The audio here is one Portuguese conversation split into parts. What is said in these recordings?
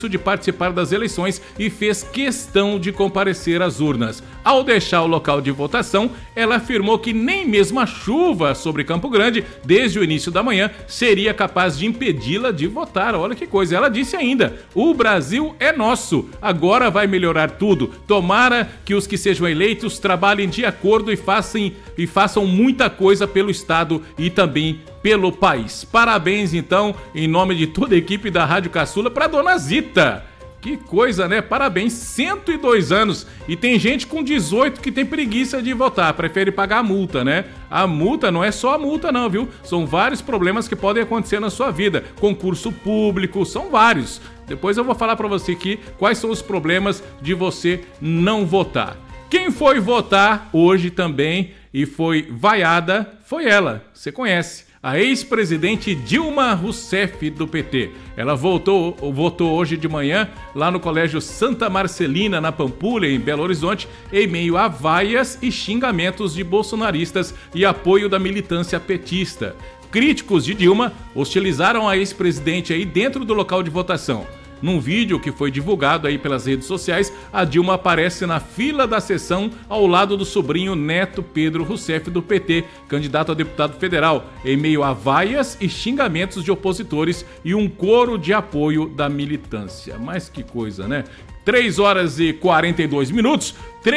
de participar das eleições e fez questão de comparecer às urnas. Ao deixar o local de votação, ela afirmou que nem mesmo a chuva sobre Campo Grande, desde o início da manhã, seria capaz de impedi-la de votar. Olha que coisa. Ela disse ainda: o Brasil é nosso, agora vai melhorar tudo. Tomara que os que sejam eleitos trabalhem de acordo e façam muita coisa pelo Estado e também pelo país. Parabéns, então, em nome de toda a equipe da Rádio Caçula, para Dona Zita. Que coisa, né? Parabéns, 102 anos. E tem gente com 18 que tem preguiça de votar, prefere pagar a multa, né? A multa não é só a multa não, viu? São vários problemas que podem acontecer na sua vida. Concurso público, são vários. Depois eu vou falar para você aqui quais são os problemas de você não votar. Quem foi votar hoje também e foi vaiada foi ela, você conhece. A ex-presidente Dilma Rousseff do PT. Ela votou hoje de manhã lá no Colégio Santa Marcelina, na Pampulha, em Belo Horizonte, em meio a vaias e xingamentos de bolsonaristas e apoio da militância petista. Críticos de Dilma hostilizaram a ex-presidente aí dentro do local de votação. Num vídeo que foi divulgado aí pelas redes sociais, a Dilma aparece na fila da sessão ao lado do sobrinho neto Pedro Rousseff do PT, candidato a deputado federal, em meio a vaias e xingamentos de opositores e um coro de apoio da militância. Mas que coisa, né? 3 horas e 42 minutos,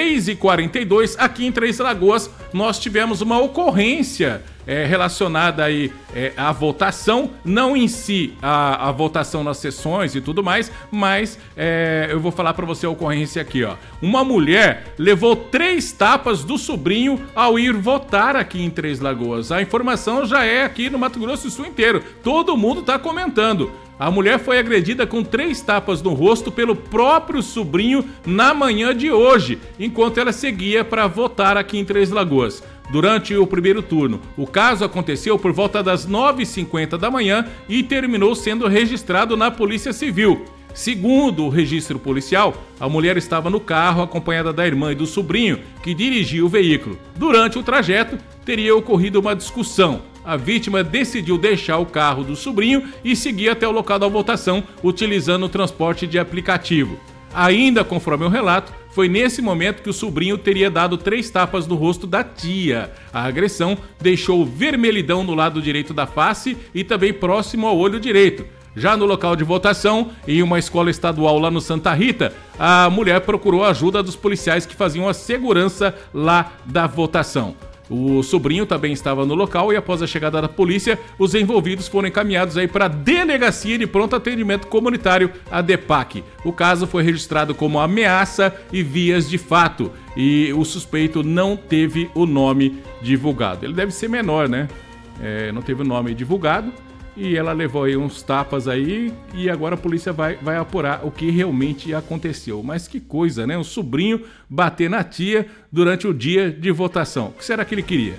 3h42, aqui em Três Lagoas, nós tivemos uma ocorrência relacionada aí à votação, não em si a votação nas sessões e tudo mais, mas eu vou falar pra você a ocorrência aqui, ó. Uma mulher levou 3 tapas do sobrinho ao ir votar aqui em Três Lagoas. A informação já é aqui no Mato Grosso do Sul inteiro, todo mundo tá comentando. A mulher foi agredida com 3 tapas no rosto pelo próprio sobrinho na manhã de hoje, enquanto ela seguia para votar aqui em Três Lagoas. Durante o primeiro turno, o caso aconteceu por volta das 9h50 da manhã e terminou sendo registrado na Polícia Civil. Segundo o registro policial, a mulher estava no carro acompanhada da irmã e do sobrinho, que dirigia o veículo. Durante o trajeto, teria ocorrido uma discussão. A vítima decidiu deixar o carro do sobrinho e seguir até o local da votação, utilizando o transporte de aplicativo. Ainda conforme o relato, foi nesse momento que o sobrinho teria dado 3 tapas no rosto da tia. A agressão deixou vermelhidão no lado direito da face e também próximo ao olho direito. Já no local de votação, em uma escola estadual lá no Santa Rita, a mulher procurou a ajuda dos policiais que faziam a segurança lá da votação. O sobrinho também estava no local e após a chegada da polícia, os envolvidos foram encaminhados aí para a Delegacia de Pronto Atendimento Comunitário, a DEPAC. O caso foi registrado como ameaça e vias de fato e o suspeito não teve o nome divulgado. Ele deve ser menor, né? Não teve o nome divulgado. E ela levou aí uns tapas aí e agora a polícia vai apurar o que realmente aconteceu. Mas que coisa, né? Um sobrinho bater na tia durante o dia de votação. O que será que ele queria?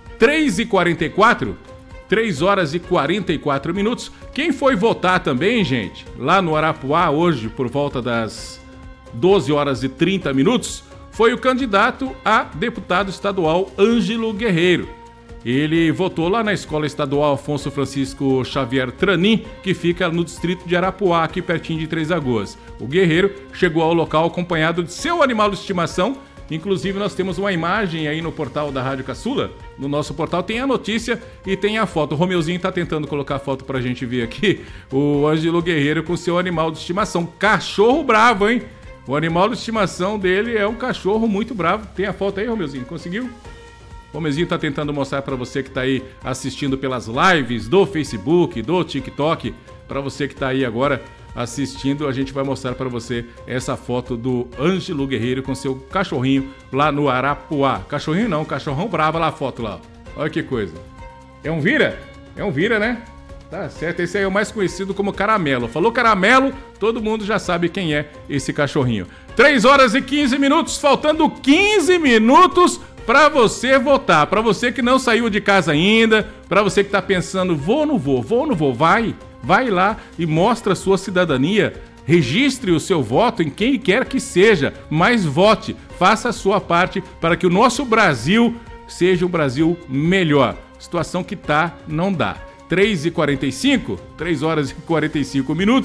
3h44, 3 horas e 44 minutos. Quem foi votar também, gente, lá no Arapuá hoje por volta das 12 horas e 30 minutos, foi o candidato a deputado estadual Ângelo Guerreiro. Ele votou lá na Escola Estadual Afonso Francisco Xavier Tranin, que fica no distrito de Arapuá, aqui pertinho de Três Lagoas. O guerreiro chegou ao local acompanhado de seu animal de estimação. Inclusive, nós temos uma imagem aí no portal da Rádio Caçula. No nosso portal tem a notícia e tem a foto. O Romeuzinho tá tentando colocar a foto pra gente ver aqui. O Ângelo Guerreiro com seu animal de estimação. Cachorro bravo, hein? O animal de estimação dele é um cachorro muito bravo. Tem a foto aí, Romeuzinho? Conseguiu? O Romezinho tá tentando mostrar para você que tá aí assistindo pelas lives do Facebook, do TikTok. Para você que tá aí agora assistindo, a gente vai mostrar para você essa foto do Ângelo Guerreiro com seu cachorrinho lá no Arapuá. Cachorrinho não, cachorrão bravo lá a foto lá. Olha que coisa. É um vira? É um vira, né? Tá certo, esse aí é o mais conhecido como Caramelo. Falou Caramelo, todo mundo já sabe quem é esse cachorrinho. 3 horas e 15 minutos, faltando 15 minutos para você votar. Para você que não saiu de casa ainda, para você que tá pensando, vou ou não vou, vai lá e mostra a sua cidadania. Registre o seu voto em quem quer que seja, mas vote, faça a sua parte para que o nosso Brasil seja um Brasil melhor. Situação que tá, não dá. 3h45, 3 horas e 45 minutos.